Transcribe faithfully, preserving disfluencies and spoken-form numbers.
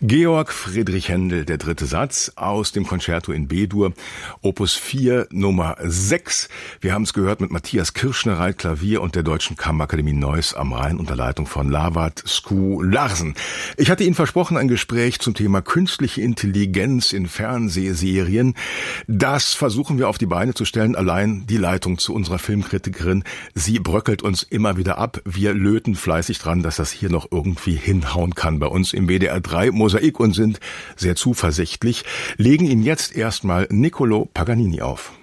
Georg Friedrich Händel, der dritte Satz aus dem Concerto in B-Dur, Opus vier, Nummer sechs. Wir haben es gehört mit Matthias Kirschnereit, Klavier und der Deutschen Kammerakademie Neuss am Rhein unter Leitung von Lawat Sku Larsen. Ich hatte Ihnen versprochen, ein Gespräch zum Thema künstliche Intelligenz in Fernsehserien. Das versuchen wir auf die Beine zu stellen. Allein die Leitung zu unserer Filmkritikerin, sie bröckelt uns immer wieder ab. Wir löten fleißig dran, dass das hier noch irgendwie hinhauen kann bei uns im W D R drei Mosaik und sind sehr zuversichtlich, legen Ihnen jetzt erstmal Niccolò Paganini auf.